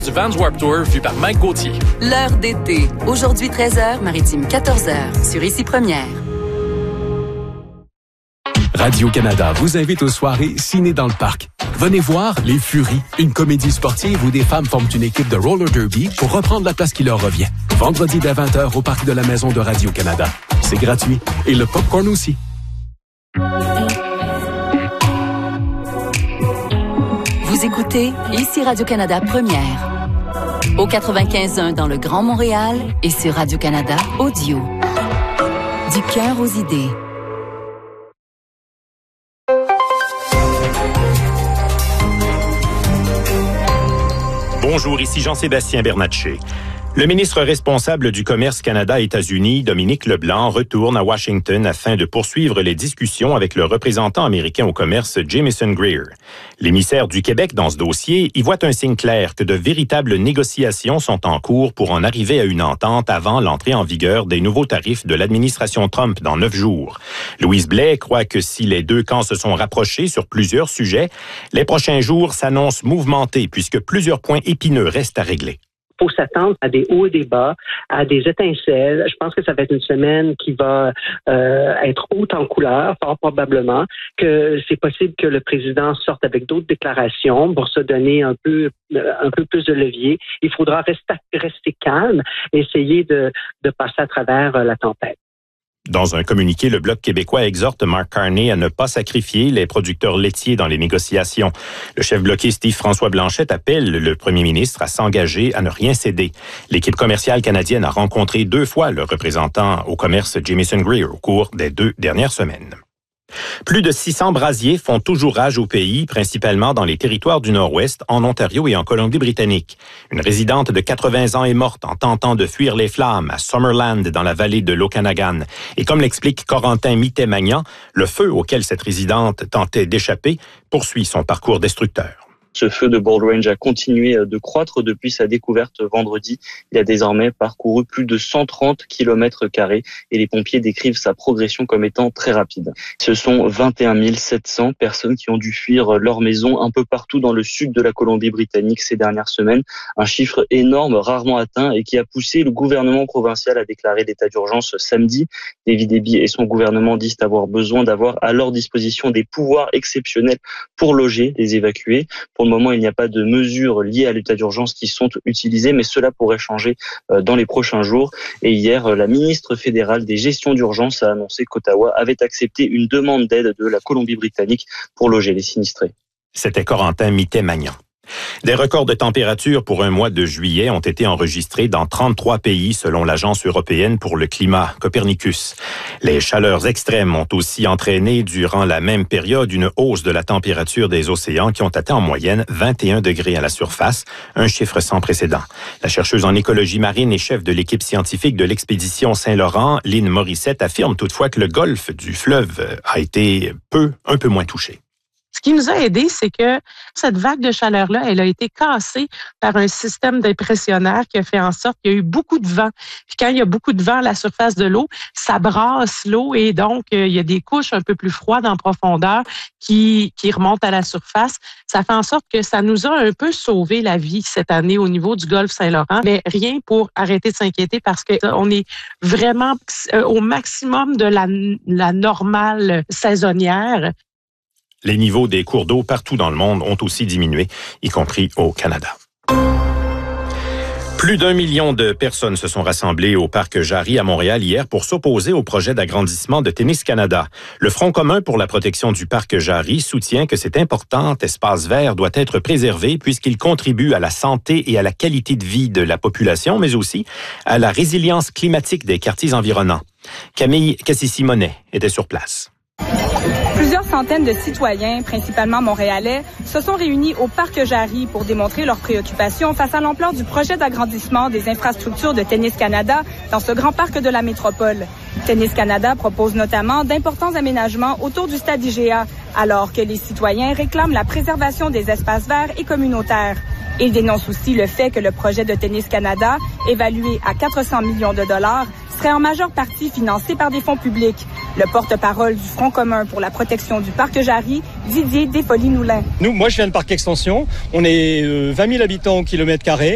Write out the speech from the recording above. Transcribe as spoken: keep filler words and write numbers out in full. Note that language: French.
Du Vans Warped Tour vu par Mike Gauthier. L'heure d'été. Aujourd'hui treize heures, Maritime quatorze heures. Sur Ici Première. Radio-Canada vous invite aux soirées Ciné dans le Parc. Venez voir Les Furies, une comédie sportive où des femmes forment une équipe de roller derby pour reprendre la place qui leur revient. Vendredi dès vingt heures au Parc de la Maison de Radio-Canada. C'est gratuit. Et le popcorn aussi. Vous écoutez Ici Radio-Canada Première. Au quatre-vingt-quinze point un dans le Grand Montréal et sur Radio-Canada Audio. Du cœur aux idées. Bonjour, ici Jean-Sébastien Bernatchez. Le ministre responsable du commerce Canada-États-Unis, Dominique Leblanc, retourne à Washington afin de poursuivre les discussions avec le représentant américain au commerce, Jamieson Greer. L'émissaire du Québec dans ce dossier y voit un signe clair que de véritables négociations sont en cours pour en arriver à une entente avant l'entrée en vigueur des nouveaux tarifs de l'administration Trump dans neuf jours. Louise Blais croit que si les deux camps se sont rapprochés sur plusieurs sujets, les prochains jours s'annoncent mouvementés puisque plusieurs points épineux restent à régler. Il faut s'attendre à des hauts et des bas, à des étincelles. Je pense que ça va être une semaine qui va euh, être haute en couleur, fort probablement, que c'est possible que le président sorte avec d'autres déclarations pour se donner un peu un peu plus de levier. Il faudra rester, rester calme et essayer de, de passer à travers la tempête. Dans un communiqué, le Bloc québécois exhorte Mark Carney à ne pas sacrifier les producteurs laitiers dans les négociations. Le chef bloquiste Yves-François Blanchet appelle le premier ministre à s'engager à ne rien céder. L'équipe commerciale canadienne a rencontré deux fois le représentant au commerce Jamieson Greer au cours des deux dernières semaines. Plus de six cents brasiers font toujours rage au pays, principalement dans les territoires du Nord-Ouest, en Ontario et en Colombie-Britannique. Une résidente de quatre-vingts ans est morte en tentant de fuir les flammes à Summerland, dans la vallée de l'Okanagan. Et comme l'explique Corentin Mittet-Magnan, le feu auquel cette résidente tentait d'échapper poursuit son parcours destructeur. Ce feu de Bold Range a continué de croître depuis sa découverte vendredi. Il a désormais parcouru plus de cent trente kilomètres carrés et les pompiers décrivent sa progression comme étant très rapide. Ce sont vingt et un mille sept cents personnes qui ont dû fuir leur maison un peu partout dans le sud de la Colombie-Britannique ces dernières semaines. Un chiffre énorme, rarement atteint et qui a poussé le gouvernement provincial à déclarer l'état d'urgence samedi. David Eby et son gouvernement disent avoir besoin d'avoir à leur disposition des pouvoirs exceptionnels pour loger les évacués. Pour le moment, il n'y a pas de mesures liées à l'état d'urgence qui sont utilisées, mais cela pourrait changer dans les prochains jours. Et hier, la ministre fédérale des gestions d'urgence a annoncé qu'Ottawa avait accepté une demande d'aide de la Colombie-Britannique pour loger les sinistrés. C'était Corentin Mittet-Magnan. Des records de température pour un mois de juillet ont été enregistrés dans trente-trois pays selon l'Agence européenne pour le climat, Copernicus. Les chaleurs extrêmes ont aussi entraîné durant la même période une hausse de la température des océans qui ont atteint en moyenne vingt et un degrés à la surface, un chiffre sans précédent. La chercheuse en écologie marine et chef de l'équipe scientifique de l'expédition Saint-Laurent, Lynn Morissette, affirme toutefois que le golfe du fleuve a été peu, un peu moins touché. Ce qui nous a aidé, c'est que cette vague de chaleur-là, elle a été cassée par un système d'impressionnaire qui a fait en sorte qu'il y a eu beaucoup de vent. Puis quand il y a beaucoup de vent à la surface de l'eau, ça brasse l'eau et donc euh, il y a des couches un peu plus froides en profondeur qui, qui remontent à la surface. Ça fait en sorte que ça nous a un peu sauvé la vie cette année au niveau du golfe Saint-Laurent, mais rien pour arrêter de s'inquiéter parce que on est vraiment au maximum de la, la normale saisonnière. Les niveaux des cours d'eau partout dans le monde ont aussi diminué, y compris au Canada. Plus d'un million de personnes se sont rassemblées au parc Jarry à Montréal hier pour s'opposer au projet d'agrandissement de Tennis Canada. Le Front commun pour la protection du parc Jarry soutient que cet important espace vert doit être préservé puisqu'il contribue à la santé et à la qualité de vie de la population, mais aussi à la résilience climatique des quartiers environnants. Camille Cassissi-Monet était sur place. Plusieurs centaines de citoyens, principalement montréalais, se sont réunis au parc Jarry pour démontrer leurs préoccupations face à l'ampleur du projet d'agrandissement des infrastructures de Tennis Canada dans ce grand parc de la métropole. Tennis Canada propose notamment d'importants aménagements autour du stade I G A, alors que les citoyens réclament la préservation des espaces verts et communautaires. Ils dénoncent aussi le fait que le projet de Tennis Canada, évalué à quatre cents millions de dollars, serait en majeure partie financé par des fonds publics. Le porte-parole du Front commun pour la protection du parc Jarry, Didier Desfolies-Noulin. Nous, moi, je viens de Parc Extension. On est euh, vingt mille habitants au kilomètre carré.